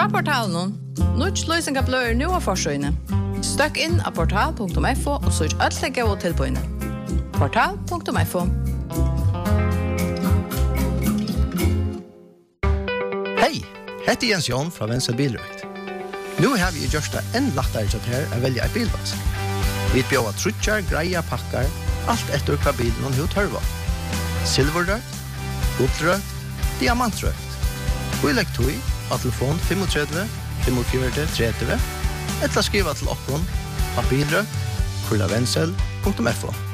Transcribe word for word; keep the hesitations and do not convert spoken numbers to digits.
Fra portalen, Nuts løsninga blør nu av forsøyne. Støkk inn av portal punktum f o og søk alle gode tilbøyene. portal punktum f o. Hei, hette Jens Jon fra Venstre Bilrøkt. Nå har vi gjort det enn lettere til her å velge en bilvask. Vi bjør trutjar, greia, pakkar, alt etter hva bilen og hva tørva. Silverrøkt, guldrøkt, diamantrøkt. Vi legger tog av telefon tre fem fem fire tre tre eller skriva til okkon av bilrøkt, kurlavensel punktum f o.